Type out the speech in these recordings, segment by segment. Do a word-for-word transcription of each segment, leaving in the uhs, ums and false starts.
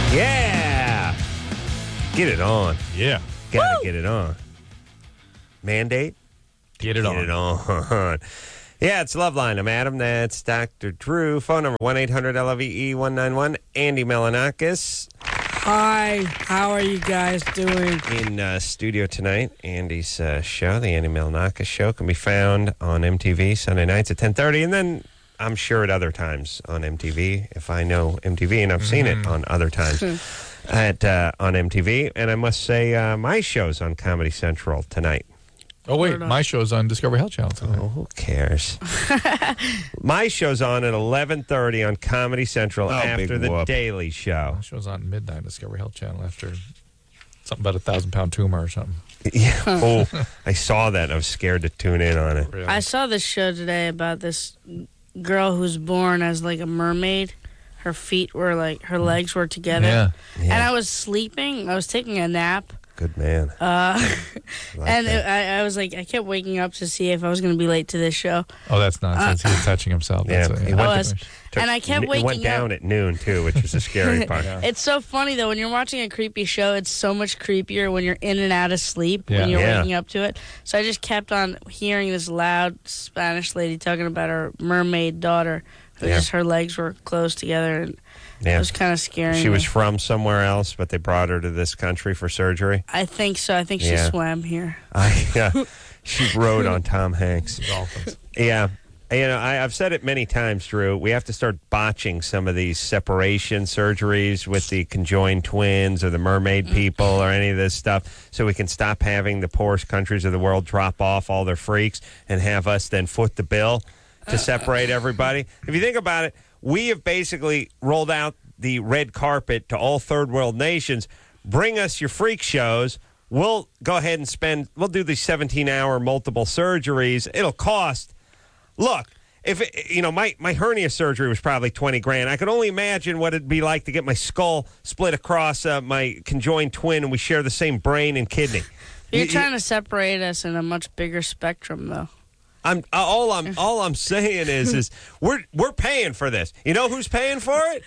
Yeah. Get it on. Yeah. Gotta Woo! Get it on. Mandate? Get it Get on. it on. Yeah, it's Loveline. I'm Adam. That's Doctor Drew. Phone number one eight hundred L V E one nine one. Andy Melanakis. Hi. How are you guys doing? In uh, studio tonight, Andy's uh, show, the Andy Melanakis Show, can be found on M T V Sunday nights at ten thirty, and then I'm sure at other times on M T V, if I know M T V, and I've seen it on other times at uh, on M T V. And I must say, uh, my show's on Comedy Central tonight. Oh, wait, my show's on Discovery Health Channel tonight. Oh, who cares? My show's on at eleven thirty on Comedy Central Oh, after big The whoop. Daily Show. My show's on midnight Discovery Health Channel after something about a thousand-pound tumor or something. Yeah. Oh, I saw that. I was scared to tune in on it. Really. I saw this show today about this girl who's born as like a mermaid. Her feet were like, her legs were together. Yeah. Yeah. And I was sleeping. I was taking a nap. Good man. Uh, Like and that. it, I, I was like, I kept waking up to see if I was going to be late to this show. Oh, that's nonsense. he was touching himself. Yeah, That's he a, went I to- was. And I kept It waking went down up. at noon, too, which was the scary part. Yeah. It's so funny, though. When you're watching a creepy show, it's so much creepier when you're in and out of sleep, Yeah. when you're Yeah. waking up to it. So I just kept on hearing this loud Spanish lady talking about her mermaid daughter. Who Yeah. just her legs were close together, and it Yeah. was kind of scaring She me. was from somewhere else, but they brought her to this country for surgery. I think so. I think she Yeah. swam here. I, yeah, she rode on Tom Hanks. Dolphins. Yeah. You know, I, I've said it many times, Drew. We have to start botching some of these separation surgeries with the conjoined twins or the mermaid people or any of this stuff so we can stop having the poorest countries of the world drop off all their freaks and have us then foot the bill to separate everybody. If you think about it, we have basically rolled out the red carpet to all third world nations. Bring us your freak shows. We'll go ahead and spend, we'll do these seventeen hour multiple surgeries. It'll cost. Look, if it, you know, my, my hernia surgery was probably twenty grand. I could only imagine what it'd be like to get my skull split across uh, my conjoined twin, and we share the same brain and kidney. You're You- trying you- to separate us in a much bigger spectrum, though. I'm uh, all I'm all I'm saying is is we're we're paying for this. You know who's paying for it?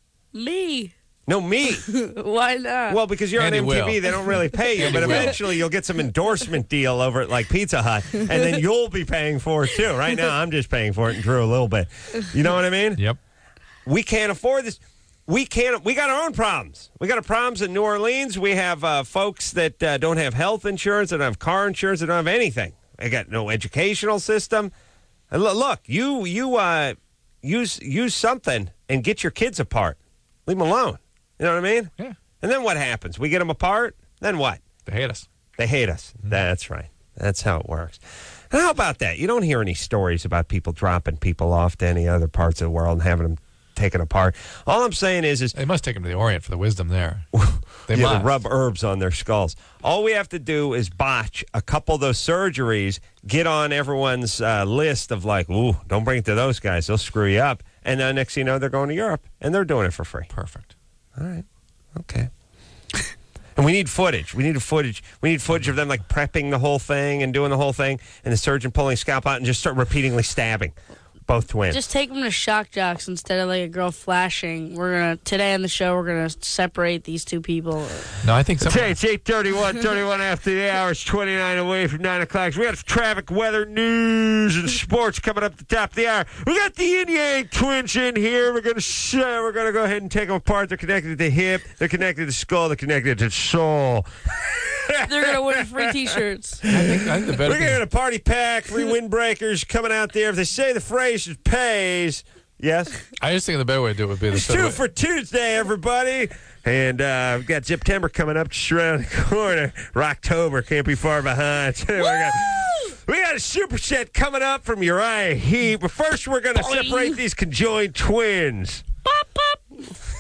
Me. No, me. Why not? Well, because you're Andy on M T V, will. they don't really pay you, Andy but will. eventually you'll get some endorsement deal over at like Pizza Hut, and then you'll be paying for it too. Right now, I'm just paying for it and Drew a little bit. You know what I mean? Yep. We can't afford this. We can't. We got our own problems. We got our problems in New Orleans. We have uh, folks that uh, don't have health insurance, that don't have car insurance, that don't have anything. They got no educational system. And lo- look, you you uh, use use something and get your kids apart. Leave them alone. You know what I mean? Yeah. And then what happens? We get them apart. Then what? They hate us. They hate us. That's right. That's how it works. And how about that? You don't hear any stories about people dropping people off to any other parts of the world and having them taken apart. All I'm saying is, is They must take them to the Orient for the wisdom there. They yeah, must. to rub herbs on their skulls. All we have to do is botch a couple of those surgeries, get on everyone's uh, list of like, ooh, don't bring it to those guys. They'll screw you up. And then next thing you know, they're going to Europe, and they're doing it for free. Perfect. All right. Okay. And we need footage. We need a footage. We need footage of them like prepping the whole thing and doing the whole thing, and the surgeon pulling a scalp out and just start repeatedly stabbing both twins. Just take them to Shock Jocks instead of like a girl flashing. We're gonna today on the show. We're gonna separate these two people. No, I think some. Okay, it's eight thirty-one, thirty-one after the hour. It's twenty-nine away from nine o'clock. So we got traffic, weather, news, and sports coming up at the top of the hour. We got the Yin Yang twins in here. We're gonna sh- we're gonna go ahead and take them apart. They're connected to the hip. They're connected to the skull. They're connected to the soul. They're gonna win free T-shirts. I think, I think the better We're thing. getting a party pack, three windbreakers coming out there. If they say the phrase, it pays. Yes? I just think the better way to do it would be the It's two for Tuesday, everybody. And uh, we've got September coming up just around the corner. Rocktober can't be far behind. we, got, we got a superset coming up from Uriah Heep. But first, we're going to Boing. separate these conjoined twins. Pop, pop.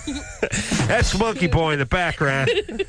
That's Monkey Boy in the background.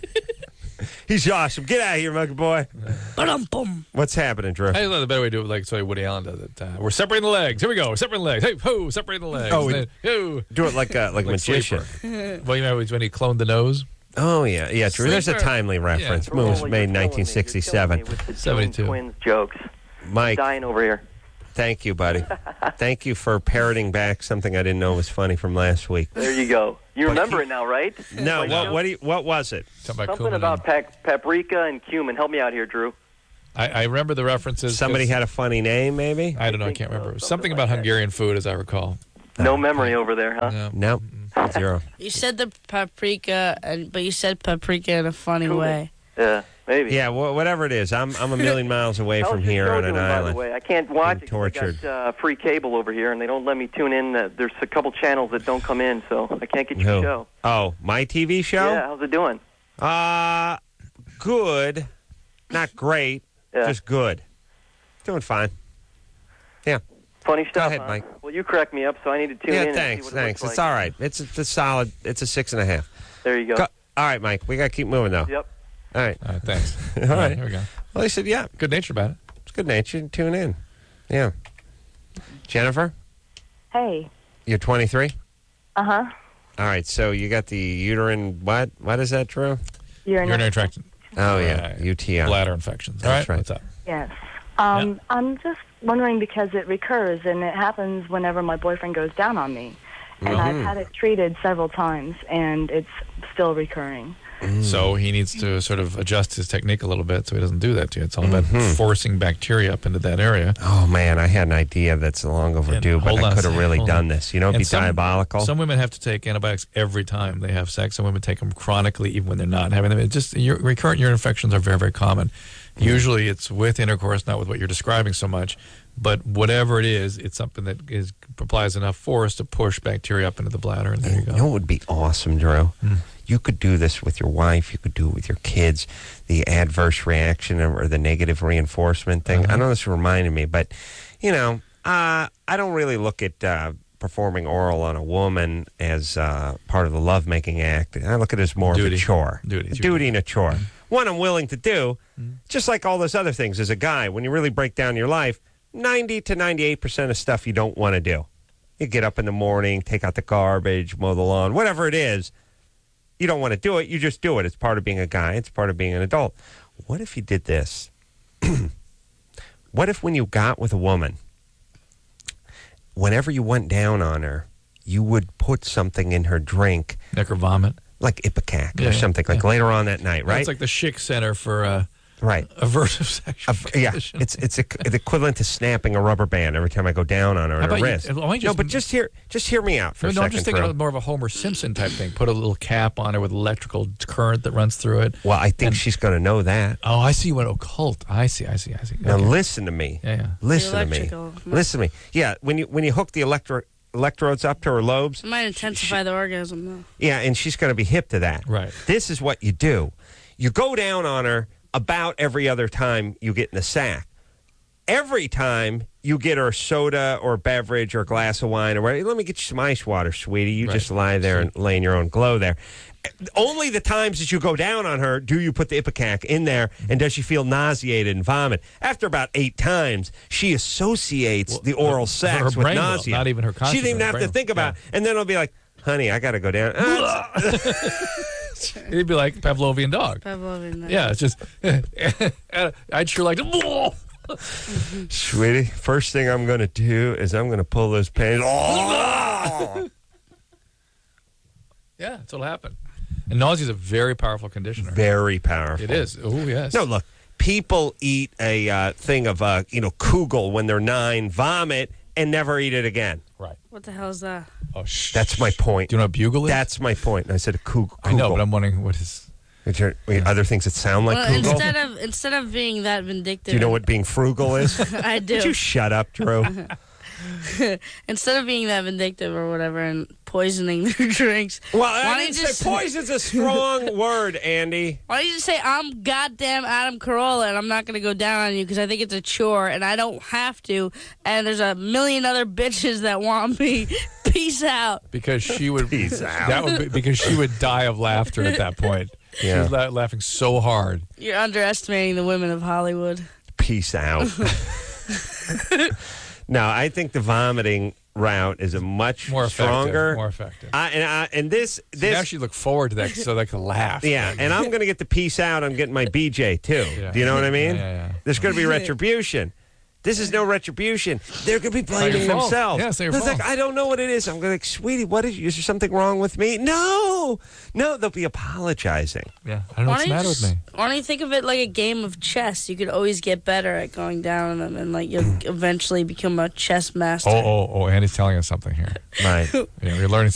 He's awesome. Get out of here, Monkey Boy. Ba-dum-bum. What's happening, Drew? I think the better way to do it, like sorry, Woody Allen does it. Uh, we're separating the legs. Here we go. We're separating the legs. Hey, ho, separating the legs. Oh, And then, ho. Do it like a, like a Like magician. Sleeper. Well, you remember when he cloned the nose? Oh, yeah. Yeah, Drew. There's a Sleeper. timely reference. Yeah. Movie was Oh, made in you're killing me. nineteen sixty-seven. You're killing me with the seventy-two. Twins jokes. Mike, Dying over here. Thank you, buddy. Thank you for parroting back something I didn't know was funny from last week. There you go. You remember it now, right? No, Like, what what, do you, what was it? Talking about Something cumin about and- pac- paprika and cumin. Help me out here, Drew. I, I remember the references. Somebody 'cause- had a funny name, maybe? I don't know. I think can't so, remember. something Something like about that. Hungarian food, as I recall. No memory over there, huh? No. Nope. Zero. You said the paprika, and but you said paprika in a funny Cumin. way. Yeah, maybe. Yeah, wh- whatever it is. I'm I'm a million miles away How's from your here show on an doing, by island. the way? I can't watch Being it 'cause I tortured. got uh, free cable over here, and they don't let me tune in. Uh, there's a couple channels that don't come in, so I can't get your Who? show. Oh, my T V show? Yeah, how's it doing? Uh, good. Not great. Yeah. Just good. Doing fine. Yeah. Funny stuff. ahead, huh? Mike. Well, you cracked me up, so I need to tune in. Yeah, and thanks. see what Thanks. It It's looks like. all right. It's a, it's solid. It's a six and a half. There you go. Go- all right, Mike. We got to keep moving, though. Yep. All right. All right, thanks. All right. Here we go. Well, he said, yeah, Good nature about it. it's good nature. Tune in. Yeah. Jennifer, Hey. you're twenty-three? Uh huh. All right. So you got the uterine, what? What is that, Drew? You're Urinary tract Oh, yeah. Right. U T I. bladder infections. All That's right. right. What's up? Yes. Um, I'm just wondering because it recurs and it happens whenever my boyfriend goes down on me. And I've had it treated several times and it's still recurring. So he needs to sort of adjust his technique a little bit so he doesn't do that to you. It's all about forcing bacteria up into that area. Oh, man. I had an idea that's long overdue, And but hold I on a could have sec, really hold done on. this. You know, it'd And be some- diabolical. Some women have to take antibiotics every time they have sex. Some women take them chronically, even when they're not having them. It just your, recurrent urine infections are very, very common. Usually, it's with intercourse, not with what you're describing so much. But whatever it is, it's something that is applies enough force to push bacteria up into the bladder, and there you You go. know what would be awesome, Drew? You could do this with your wife. You could do it with your kids. The adverse reaction or the negative reinforcement thing. I know this reminded me, but, you know, uh, I don't really look at uh, performing oral on a woman as uh, part of the lovemaking act. I look at it as more of Duty. a chore. Duty. A duty and a chore. One I'm willing to do, just like all those other things as a guy. When you really break down your life, ninety to ninety-eight percent of stuff you don't want to do. You get up in the morning, take out the garbage, mow the lawn, whatever it is. You don't want to do it. You just do it. It's part of being a guy. It's part of being an adult. What if you did this? What if when you got with a woman, whenever you went down on her, you would put something in her drink, Neck or vomit. like Ipecac Yeah, or something, like yeah. later on that night, right? It's like the Schick Center for uh, right. aversive sexual Uh, yeah, condition. it's it's a, the equivalent to snapping a rubber band every time I go down on her How on her about you- wrist. why don't you no, just- but just hear just hear me out for No, a no, second. I'm just thinking Drew. of more of a Homer Simpson type thing. Put a little cap on her with electrical current that runs through it. Well, I think And- she's going to know that. Oh, I see. You went occult. I see. I see. I see. Now Okay. listen to me. Yeah, yeah. Listen to me. electrical. Listen to me. Yeah, when you when you hook the electro, electrodes up to her lobes, It might intensify the orgasm, though. yeah, and she's going to be hip to that. Right. This is what you do. You go down on her about every other time you get in the sack. Every time you get her soda or beverage or a glass of wine or whatever, let me get you some ice water, sweetie. You Right. just lie there and lay in your own glow there. Only the times that you go down on her do you put the Ipecac in there, and does she feel nauseated and vomit. After about eight times, she associates Well, the oral her- sex her with brain will, nausea. not even her She didn't even consciousness, have her to brain think will. about it. And then it'll be like, honey, I got to go down. Ah, It'd be like Pavlovian dog. Pavlovian. Yeah, it's just. I'd sure like to. Sweetie, first thing I'm going to do is I'm going to pull those pants. Oh! Yeah, that's what'll happen. And nausea is a very powerful conditioner. Very powerful. It is. Oh, yes. No, look, people eat a uh, thing of, uh, you know, Kugel when they're nine, vomit, and never eat it again. Right. What the hell is that? Oh, shh. That's my point. Do you know what bugle is? That's my point. I said a Kug- Kugel. I know, but I'm wondering what is. Is there wait, other things that sound like Well, Kugel? instead of instead of being that vindictive, Do you know what being frugal is? I do. Would you shut up, Drew? Instead of being that vindictive or whatever and poisoning their drinks, Well, why I don't didn't you say just poison's a strong word, Andy. why don't you just say I'm goddamn Adam Carolla and I'm not going to go down on you because I think it's a chore and I don't have to, and there's a million other bitches that want me. Peace out. Because she would. Peace out. That would be, because she would die of laughter at that point. She Yeah. was la- laughing so hard. You're underestimating the women of Hollywood. Peace out. No, I think the vomiting route is a much More effective. stronger. More effective. I, and, I, and this, See, this, now she look forward to that so they can laugh. yeah, and I'm going to get the peace out. I'm getting my B J too. Yeah. Do you know what I mean? Yeah, yeah, yeah. There's going to be retribution. This is no retribution. They're going to be not blaming your fault. themselves. Yeah, it's not your It's like, fault. I don't know what it is. I'm going like, sweetie, what is, is there something wrong with me? No. No, they'll be apologizing. Yeah, I don't know Why what's the don't, you matter with just, me. why don't you think of it like a game of chess? You could always get better at going down on them, and like you'll eventually become a chess master. Oh, oh, oh, Andy's telling us something here. Right. Yeah, we're learning